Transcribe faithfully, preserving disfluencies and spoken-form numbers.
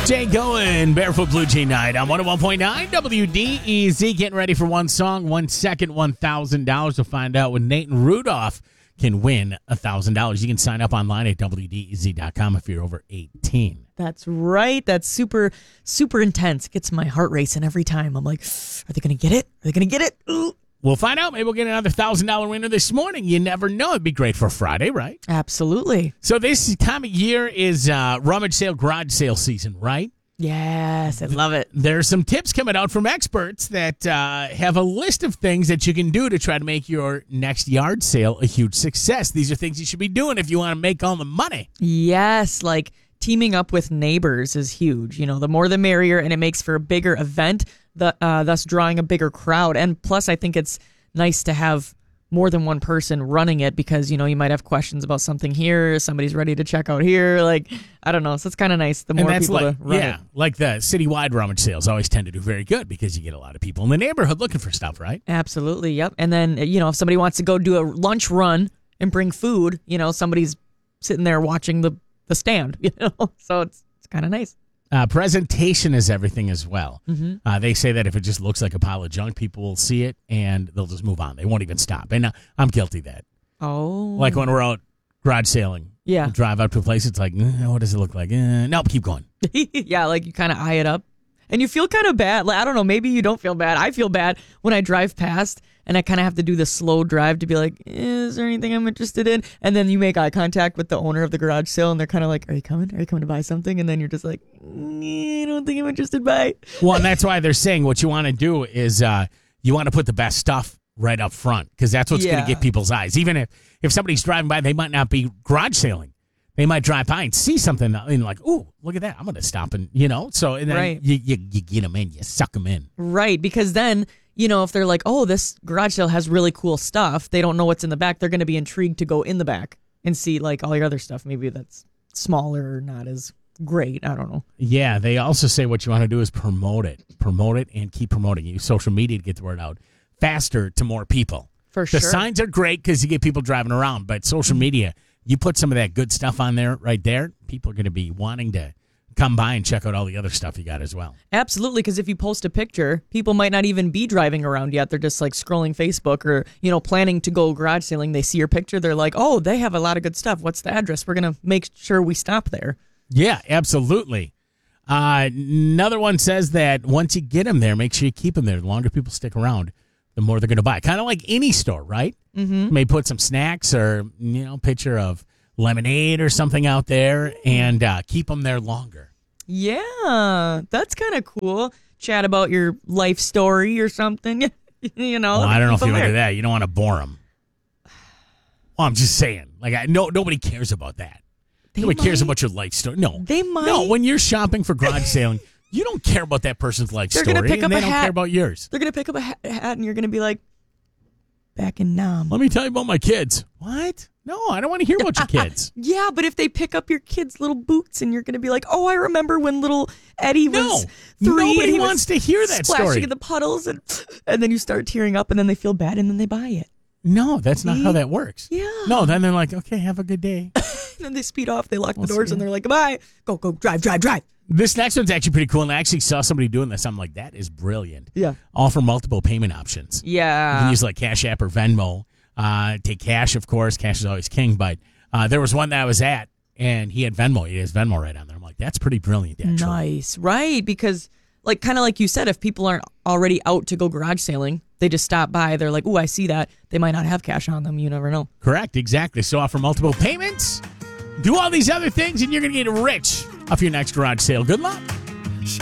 Jay Cohen, Barefoot Blue Jay Night on one oh one point nine W D E Z. Getting ready for one song, one second, one thousand dollars. We'll find out when Nathan Rudolph can win one thousand dollars. You can sign up online at W D E Z dot com if you're over eighteen. That's right. That's super, super intense. It gets my heart racing every time. I'm like, are they going to get it? Are they going to get it? Ooh. We'll find out. Maybe we'll get another one thousand dollars winner this morning. You never know. It'd be great for Friday, right? Absolutely. So this time of year is uh, rummage sale, garage sale season, right? Yes, I love it. There's some tips coming out from experts that uh, have a list of things that you can do to try to make your next yard sale a huge success. These are things you should be doing if you want to make all the money. Yes, like teaming up with neighbors is huge. You know, the more the merrier, and it makes for a bigger event, the, uh, thus drawing a bigger crowd. And plus, I think it's nice to have more than one person running it because, you know, you might have questions about something here, somebody's ready to check out here. Like, I don't know. So it's kind of nice the more people like, to run yeah, it. like the citywide rummage sales always tend to do very good because you get a lot of people in the neighborhood looking for stuff, right? Absolutely, yep. And then, you know, if somebody wants to go do a lunch run and bring food, you know, somebody's sitting there watching the, the stand, you know? So it's it's kind of nice. Uh, presentation is everything as well. Mm-hmm. Uh, they say that if it just looks like a pile of junk, people will see it and they'll just move on. They won't even stop. And uh, I'm guilty of that. Oh. Like when we're out garage sailing. Yeah. We'll drive out to a place, it's like, eh, what does it look like? Eh, nope, keep going. Yeah, like you kind of eye it up. And you feel kind of bad. Like, I don't know, maybe you don't feel bad. I feel bad when I drive past and I kind of have to do the slow drive to be like, eh, is there anything I'm interested in? And then you make eye contact with the owner of the garage sale and they're kind of like, are you coming? Are you coming to buy something? And then you're just like, mm, I don't think I'm interested by. Well, and that's why they're saying what you want to do is uh, you want to put the best stuff right up front because that's what's Yeah. going to get people's eyes. Even if, if somebody's driving by, they might not be garage sailing. They might drive by and see something and like, ooh, look at that. I'm going to stop and, you know, so and then Right. you, you, you get them in, you suck them in. Right, because then, you know, if they're like, oh, this garage sale has really cool stuff, they don't know what's in the back, they're going to be intrigued to go in the back and see, like, all your other stuff. Maybe that's smaller or not as great. I don't know. Yeah, they also say what you want to do is promote it. Promote it and keep promoting it. Use social media to get the word out faster to more people. For The sure. signs are great because you get people driving around, but social media, you put some of that good stuff on there right there, people are going to be wanting to come by and check out all the other stuff you got as well. Absolutely, because if you post a picture, people might not even be driving around yet. They're just like scrolling Facebook or, you know, planning to go garage sailing. They see your picture. They're like, oh, they have a lot of good stuff. What's the address? We're going to make sure we stop there. Yeah, absolutely. Uh, another one says that once you get them there, make sure you keep them there. The longer people stick around, the more they're going to buy. Kind of like any store, right? Mm-hmm. May put some snacks or, you know, picture of lemonade or something out there and uh, keep them there longer. Yeah, that's kind of cool. Chat about your life story or something. You know, Well, I don't know if keep you 'em want to do there. that. You don't want to bore them. Well, I'm just saying. Like, I, no, nobody cares about that. They Nobody cares might. about your life story. No. They might. No, when you're shopping for garage sailing, you don't care about that person's life They're story, gonna pick and up they a don't hat. care about yours. They're going to pick up a hat, hat and you're going to be like, back in Nam. Let me tell you about my kids. What? No, I don't want to hear about your kids. Yeah, but if they pick up your kid's little boots and you're going to be like, oh, I remember when little Eddie was No, three nobody and he wants was to hear that splashing story. in the puddles and, and then you start tearing up and then they feel bad and then they buy it. No, that's not See? how that works. Yeah. No, then they're like, okay, have a good day. And then they speed off, they lock We'll the doors see. and they're like, goodbye. Go, go, drive, drive, drive. This next one's actually pretty cool, and I actually saw somebody doing this. I'm like, that is brilliant. Yeah. Offer multiple payment options. You can Yeah. use like Cash App or Venmo. Uh, take cash, of course. Cash is always king, but uh, there was one that I was at, and he had Venmo. He has Venmo right on there. I'm like, that's pretty brilliant, actually. Nice. Right. Because, like, kind of like you said, if people aren't already out to go garage sailing, they just stop by. They're like, ooh, I see that. They might not have cash on them. You never know. Correct, exactly. So offer multiple payments. Do all these other things, and you're going to get rich off your next garage sale. Good luck.